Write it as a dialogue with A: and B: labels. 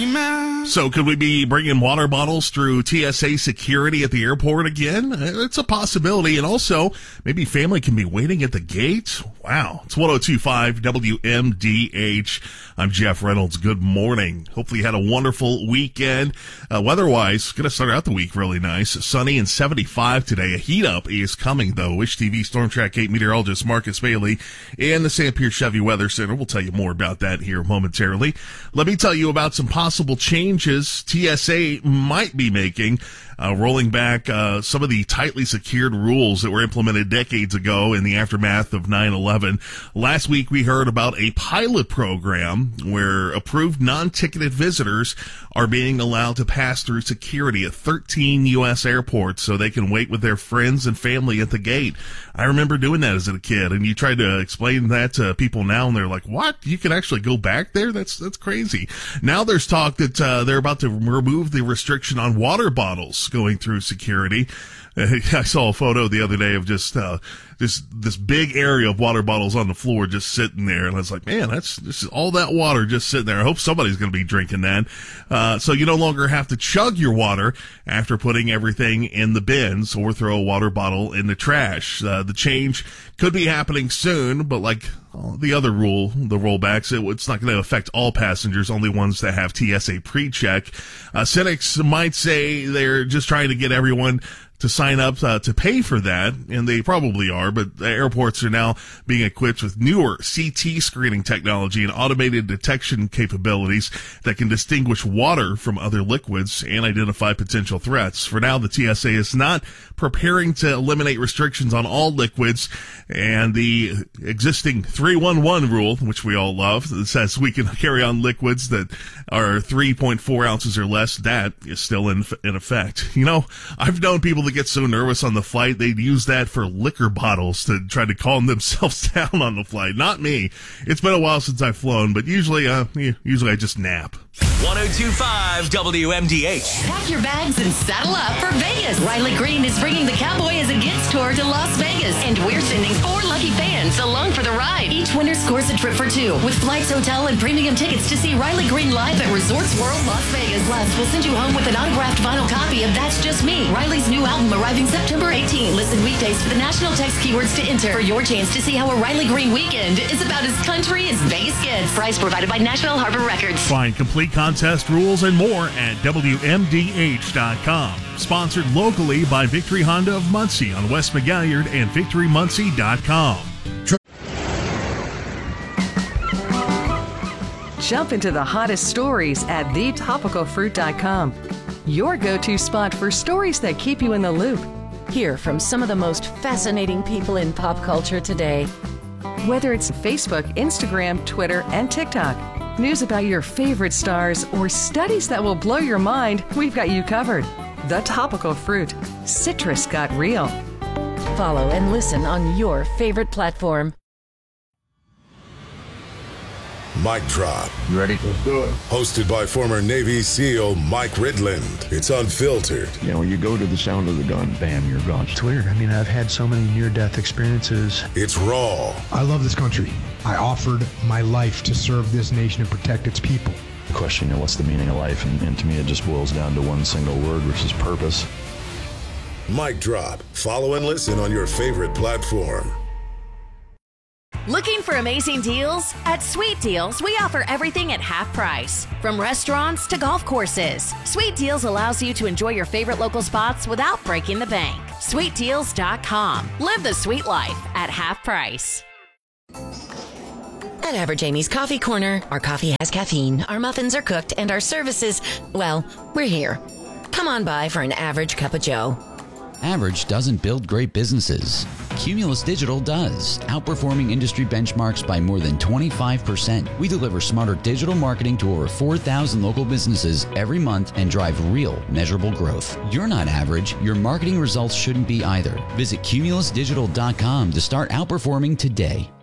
A: So could we be bringing water bottles through TSA security at the airport again? It's a possibility. And also, maybe family can be waiting at the gate. Wow. It's 102.5 WMDH. I'm Jeff Reynolds. Good morning. Hopefully you had a wonderful weekend. Weather-wise, going to start out the week really nice. Sunny and 75 today. A heat up is coming, though. Wish TV Storm Track 8 meteorologist Marcus Bailey and the St. Pierre Chevy Weather Center. We'll tell you more about that here momentarily. Let me tell you about some possible changes TSA might be making, rolling back some of the tightly secured rules that were implemented decades ago in the aftermath of 9/11. Last week we heard about a pilot program where approved non-ticketed visitors are being allowed to pass through security at 13 U.S. airports so they can wait with their friends and family at the gate. I remember doing that as a kid, and you try to explain that to people now, and they're like, what? You can actually go back there? That's crazy. Now there's talk that they're about to remove the restriction on water bottles going through security. I saw a photo the other day of just this big area of water bottles on the floor just sitting there, and I was like, man, this is all that water just sitting there. I hope somebody's going to be drinking that. So you no longer have to chug your water after putting everything in the bins or throw a water bottle in the trash. The change could be happening soon, but like the other rule, the rollbacks, it's not going to affect all passengers, only ones that have TSA pre-check. Cynics might say they're just trying to get everyone to sign up to pay for that, and they probably are, but the airports are now being equipped with newer CT screening technology and automated detection capabilities that can distinguish water from other liquids and identify potential threats. For now, the TSA is not preparing to eliminate restrictions on all liquids, and the existing 311 rule, which we all love, that says we can carry on liquids that are 3.4 ounces or less, that is still in effect. You know, I've known people that get so nervous on the flight, they'd use that for liquor bottles to try to calm themselves down on the flight. Not me. It's been a while since I've flown, but usually I just nap.
B: 102.5 WMDH.
C: Pack your bags and saddle up for Vegas. Riley Green is bringing the Cowboy as a Gets tour to Las Vegas, and we're sending 4 lucky fans along for the ride. Each winner scores a trip for 2 with flights, hotel, and premium tickets to see Riley Green live at Resorts World Las Vegas. Plus, we'll send you home with an autographed vinyl copy of That's Just Me, Riley's new album arriving September 18. Listen weekdays for the national text keywords to enter for your chance to see how a Riley Green weekend is about as country as Vegas gets. Price provided by National Harbor Records.
A: Find complete contest rules and more at WMDH.com. Sponsored locally by Victory Honda of Muncie on West McGalliard and VictoryMuncie.com.
D: Jump into the hottest stories at TheTopicalFruit.com. Your go-to spot for stories that keep you in the loop.
E: Hear from some of the most fascinating people in pop culture today.
D: Whether it's Facebook, Instagram, Twitter, and TikTok, news about your favorite stars, or studies that will blow your mind, we've got you covered. The Topical Fruit. Citrus got real.
E: Follow and listen on your favorite platform.
F: Mic Drop.
G: You ready? Let's do it.
F: Hosted by former Navy SEAL Mike Ridland. It's unfiltered.
G: You know, you go to the sound of the gun, bam, you're gone.
H: It's weird. I mean, I've had so many near-death experiences.
F: It's raw.
I: I love this country. I offered my life to serve this nation and protect its people.
G: The question, you know, what's the meaning of life? And to me, it just boils down to one single word, which is purpose.
F: Mic Drop. Follow and listen on your favorite platform.
C: Looking for amazing deals? At Sweet Deals, we offer everything at half price. From restaurants to golf courses, Sweet Deals allows you to enjoy your favorite local spots without breaking the bank. SweetDeals.com. Live the sweet life at half price. At Average Amy's Coffee Corner, our coffee has caffeine, our muffins are cooked, and our services, well, we're here. Come on by for an average cup of joe.
J: Average doesn't build great businesses. Cumulus Digital does, outperforming industry benchmarks by more than 25%. We deliver smarter digital marketing to over 4,000 local businesses every month and drive real, measurable growth. You're not average. Your marketing results shouldn't be either. Visit cumulusdigital.com to start outperforming today.